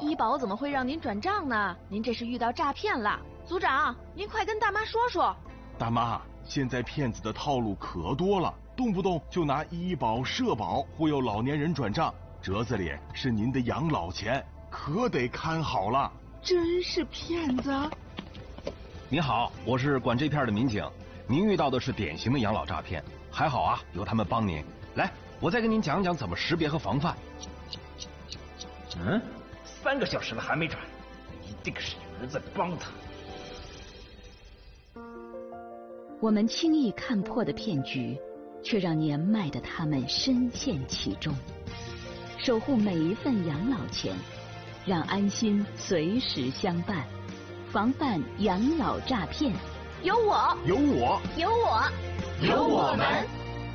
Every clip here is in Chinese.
医保怎么会让您转账呢？您这是遇到诈骗了。组长，您快跟大妈说说。 大妈，现在骗子的套路可多了，动不动就拿医保、社保忽悠老年人转账，折子里是您的养老钱，可得看好了。 真是骗子！ 您好，我是管这片的民警，您遇到的是典型的养老诈骗，还好啊，有他们帮您。来，我再跟您讲讲怎么识别和防范。 3个小时了还没转，一定是有人在帮他。 我们轻易看破的骗局，却让年迈的他们深陷其中。守护每一份养老钱，让安心随时相伴，防范养老诈骗。 有我， 有我， 有我， 有我们。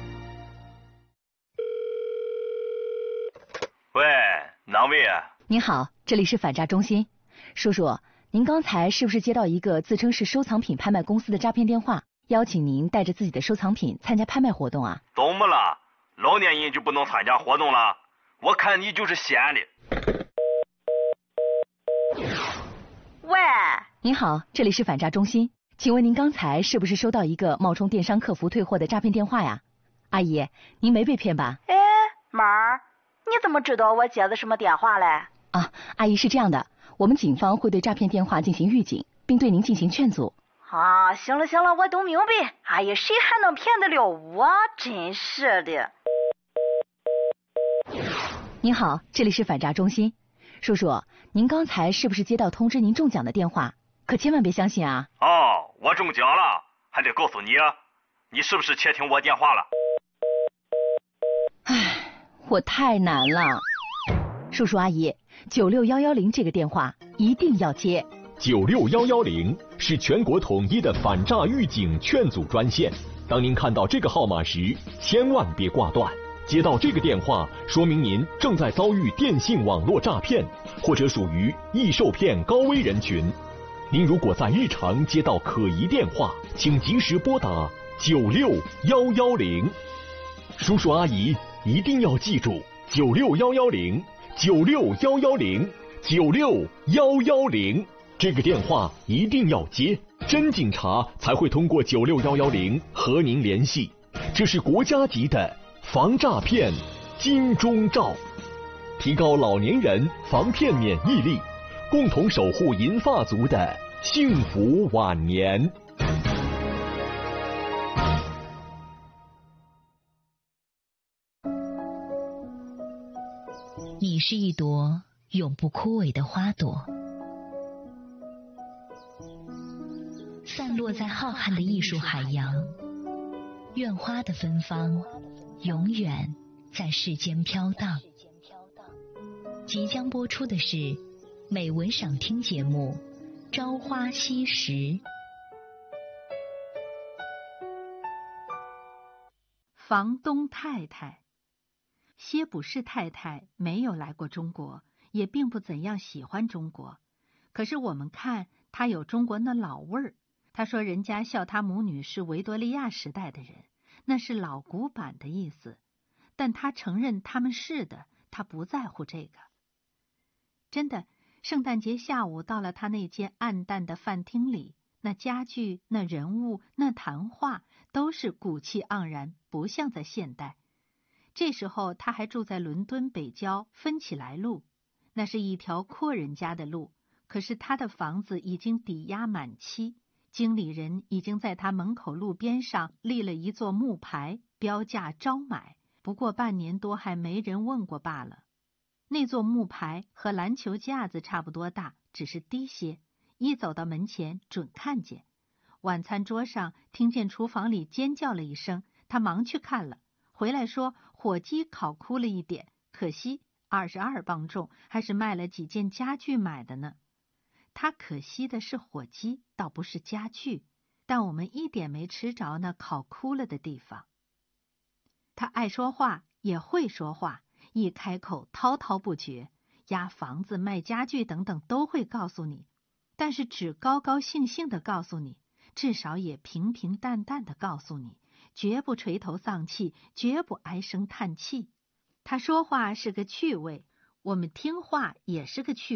喂，哪位啊？ 您好，这里是反诈中心。叔叔，您刚才是不是接到一个自称是收藏品拍卖公司的诈骗电话，邀请您带着自己的收藏品参加拍卖活动啊？ 怎么了？老年人就不能参加活动了？我看你就是闲的。 喂， 您好，这里是反诈中心，请问您刚才是不是收到一个冒充电商客服退货的诈骗电话呀？阿姨，您没被骗吧？ 哎，妈儿，你怎么知道我接的什么电话嘞？ 啊，阿姨是这样的，我们警方会对诈骗电话进行预警，并对您进行劝阻。 啊，行了，我都明白。哎呀，谁还能骗得了我？真是的。 您好，这里是反诈中心。叔叔，您刚才是不是接到通知您中奖的电话？可千万别相信啊！ 哦，我中奖了，还得告诉你，你是不是窃听我电话了？ 唉，我太难了。叔叔阿姨，96110这个电话一定要接。 96110是全国统一的反诈预警劝阻专线。当您看到这个号码时，千万别挂断。接到这个电话，说明您正在遭遇电信网络诈骗，或者属于易受骗高危人群。您如果在日常接到可疑电话，请及时拨打96110。叔叔阿姨一定要记住96110，96110，96110，这个电话一定要接，真警察才会通过96110和您联系。这是国家级的防诈骗金钟罩，提高老年人防骗免疫力，共同守护银发族的幸福晚年。 你是一朵永不枯萎的花朵，散落在浩瀚的艺术海洋，愿花的芬芳永远在世间飘荡。即将播出的是美文赏听节目《朝花夕拾》。 房东太太。歇卜士太太没有来过中国，也并不怎样喜欢中国，可是我们看她有中国那老味儿。她说人家笑她母女是维多利亚时代的人，那是老古板的意思，但她承认他们是的，她不在乎这个。真的，圣诞节下午到了她那间暗淡的饭厅里，那家具、那人物、那谈话都是骨气盎然，不像在现代。这时候他还住在伦敦北郊芬起来路，那是一条阔人家的路，可是他的房子已经抵押满期，经理人已经在他门口路边上立了一座木牌，标价招买，不过半年多还没人问过罢了。那座木牌和篮球架子差不多大，只是低些，一走到门前准看见。晚餐桌上听见厨房里尖叫了一声，他忙去看了，回来说火鸡烤枯了一点，可惜22磅重，还是卖了几件家具买的呢。他可惜的是火鸡，倒不是家具，但我们一点没吃着那烤枯了的地方。他爱说话，也会说话，一开口滔滔不绝，押房子、卖家具等等都会告诉你，但是只高高兴兴的告诉你，至少也平平淡淡的告诉你，绝不垂头丧气，绝不唉声叹气。他说话是个趣味，我们听话也是个趣味。